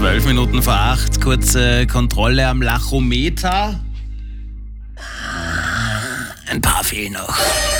12 Minuten vor 8, kurze Kontrolle am Lachometer. Ein paar fehlen noch.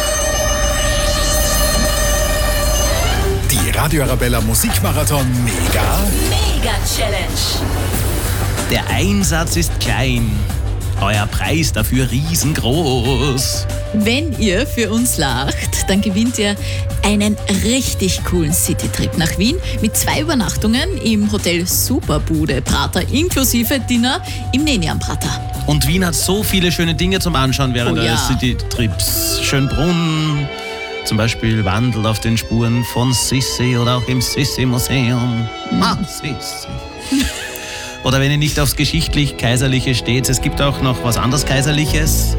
Die Radio Arabella Musikmarathon Mega Challenge. Der Einsatz ist klein, euer Preis dafür riesengroß. Wenn ihr für uns lacht, dann gewinnt ihr einen richtig coolen Citytrip nach Wien mit 2 Übernachtungen im Hotel Superbude Prater inklusive Dinner im Neni am Prater. Und Wien hat so viele schöne Dinge zum Anschauen während Oh ja. eures Citytrips. Schönbrunn, zum Beispiel Wandel auf den Spuren von Sissi oder auch im Sissi-Museum. Sissi. Oder wenn ihr nicht aufs Geschichtlich-Kaiserliche steht, es gibt auch noch was anderes Kaiserliches.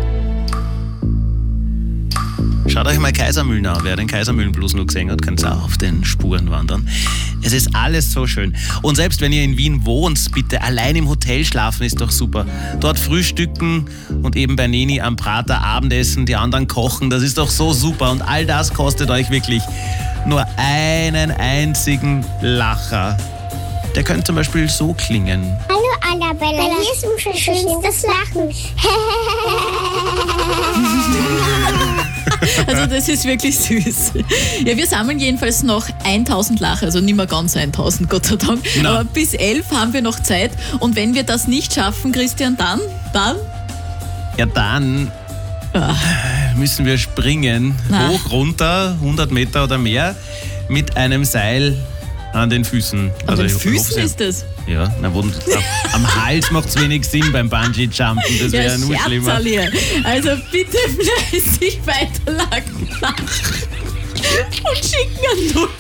Schaut euch mal Kaisermühlen an. Wer den Kaisermühlenblues noch gesehen hat, könnt ihr auch auf den Spuren wandern. Es ist alles so schön. Und selbst wenn ihr in Wien wohnt, bitte allein im Hotel schlafen ist doch super. Dort frühstücken und eben bei Neni am Prater Abendessen, die anderen kochen, das ist doch so super. Und all das kostet euch wirklich nur einen einzigen Lacher. Der könnte zum Beispiel so klingen. Hallo Arabella, hier ist unser schönstes Lachen. Also das ist wirklich süß. Ja, wir sammeln jedenfalls noch 1000 Lacher, also nicht mehr ganz 1000, Gott sei Dank. Na. Aber bis 11 haben wir noch Zeit. Und wenn wir das nicht schaffen, Christian, dann? Ja, dann müssen wir springen. Na. Hoch, runter, 100 Meter oder mehr, mit einem Seil an den Füßen. An den ich hoffe, Füßen ist das. Ja, am Hals macht es wenig Sinn beim Bungee-Jumpen, das wäre nur schlimmer. Scherzerl hier. Also bitte fleißig weiter lachen und schicken an 0.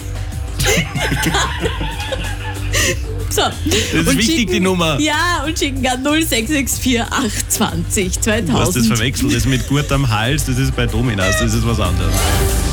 So. Das ist wichtig, die Nummer. Ja, und schicken an 0664 820 2000. Du hast das verwechselt, das mit Gurt am Hals, das ist bei Dominas, das ist was anderes.